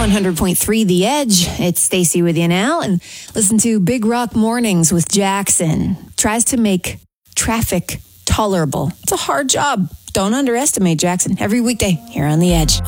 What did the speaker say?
100.3 The Edge. It's Stacey with you now, and listen to Big Rock Mornings with Jackson. Tries to make traffic tolerable. It's a hard job. Don't underestimate Jackson. Every weekday here on The Edge.